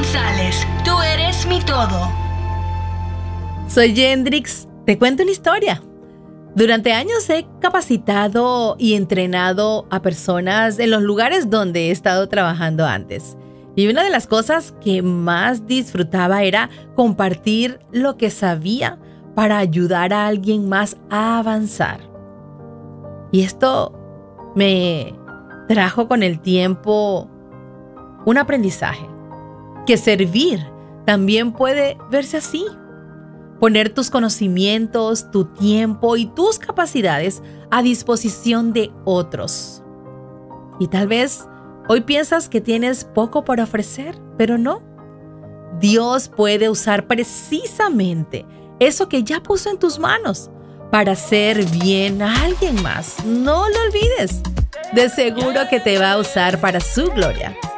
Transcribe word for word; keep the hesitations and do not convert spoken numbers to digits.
González, tú eres mi todo. Soy Yendrix, te cuento una historia. Durante años he capacitado y entrenado a personas en los lugares donde he estado trabajando antes. Y una de las cosas que más disfrutaba era compartir lo que sabía para ayudar a alguien más a avanzar. Y esto me trajo con el tiempo un aprendizaje, que servir también puede verse así. Poner tus conocimientos, tu tiempo y tus capacidades a disposición de otros. Y tal vez hoy piensas que tienes poco para ofrecer, pero no. Dios puede usar precisamente eso que ya puso en tus manos para hacer bien a alguien más. No lo olvides. De seguro que te va a usar para su gloria.